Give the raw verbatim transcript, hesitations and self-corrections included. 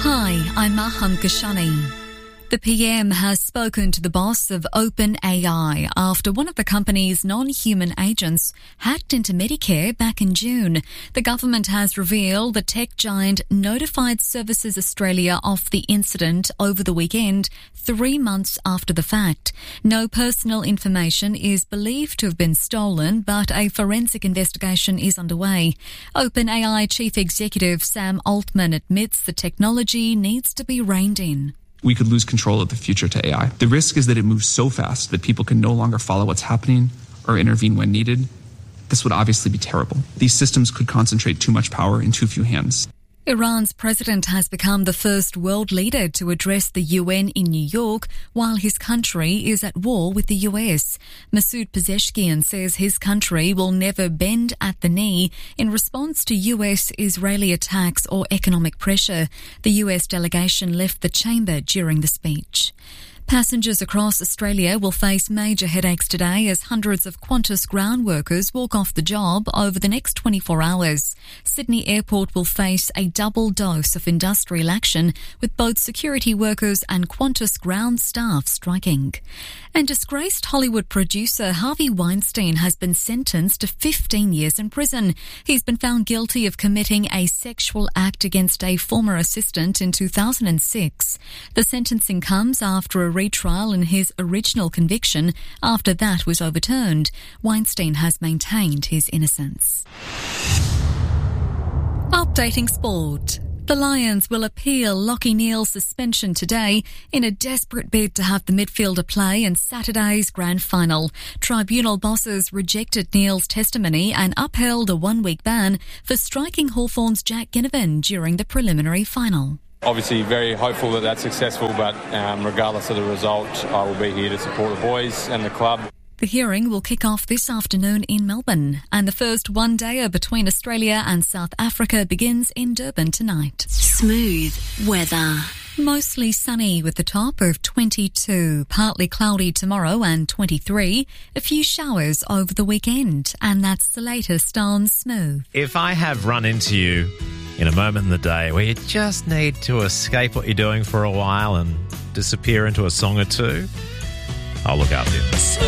Hi, I'm Maham Kashani. The P M has spoken to the boss of OpenAI after one of the company's non-human agents hacked into Medicare back in June. The government has revealed the tech giant notified Services Australia of the incident over the weekend, three months after the fact. No personal information is believed to have been stolen, but a forensic investigation is underway. OpenAI Chief Executive Sam Altman admits the technology needs to be reined in. We could lose control of the future to A I. The risk is that it moves so fast that people can no longer follow what's happening or intervene when needed. This would obviously be terrible. These systems could concentrate too much power in too few hands. Iran's president has become the first world leader to address the U N in New York while his country is at war with the U S. Masoud Pezeshkian says his country will never bend at the knee in response to U S-Israeli attacks or economic pressure. The U S delegation left the chamber during the speech. Passengers across Australia will face major headaches today as hundreds of Qantas ground workers walk off the job over the next twenty-four hours. Sydney Airport will face a double dose of industrial action with both security workers and Qantas ground staff striking. And disgraced Hollywood producer Harvey Weinstein has been sentenced to fifteen years in prison. He's been found guilty of committing a sexual act against a former assistant in two thousand six. The sentencing comes after a retrial in his original conviction. After that was overturned, Weinstein has maintained his innocence. Updating sport. The Lions will appeal Lachie Neale's suspension today in a desperate bid to have the midfielder play in Saturday's grand final. Tribunal bosses rejected Neale's testimony and upheld a one-week ban for striking Hawthorn's Jack Ginnivan during the preliminary final. Obviously very hopeful that that's successful, but um, regardless of the result, I will be here to support the boys and the club. The hearing will kick off this afternoon in Melbourne, and the first one-dayer between Australia and South Africa begins in Durban tonight. Smooth weather. Mostly sunny with the top of twenty-two, partly cloudy tomorrow and twenty-three, a few showers over the weekend, and that's the latest on Smooth. If I have run into you in a moment in the day where you just need to escape what you're doing for a while and disappear into a song or two, I'll look after you.